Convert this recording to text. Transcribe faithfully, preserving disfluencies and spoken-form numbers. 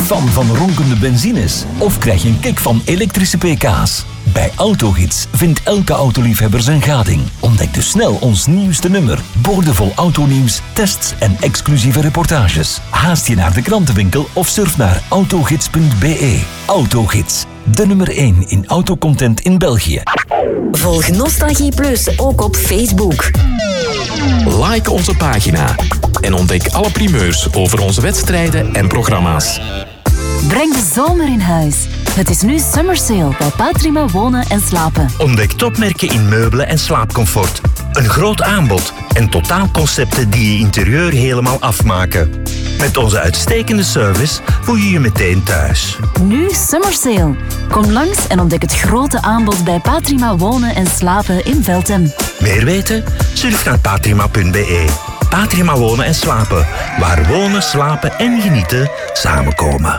fan van ronkende benzines? Of krijg je een kick van elektrische pk's? Bij Autogids vindt elke autoliefhebber zijn gading. Ontdek dus snel ons nieuwste nummer. Boordevol autonieuws, tests en exclusieve reportages. Haast je naar de krantenwinkel of surf naar autogids punt be. Autogids, de nummer één in autocontent in België. Volg Nostalgie Plus ook op Facebook. Like onze pagina en ontdek alle primeurs over onze wedstrijden en programma's. Breng de zomer in huis. Het is nu Summer Sale bij Patrima Wonen en Slapen. Ontdek topmerken in meubelen en slaapcomfort. Een groot aanbod en totaalconcepten die je interieur helemaal afmaken. Met onze uitstekende service voel je je meteen thuis. Nu Summer Sale. Kom langs en ontdek het grote aanbod bij Patrima Wonen en Slapen in Veltem. Meer weten? Surf naar patrima punt be. Patrima Wonen en Slapen, waar wonen, slapen en genieten samenkomen.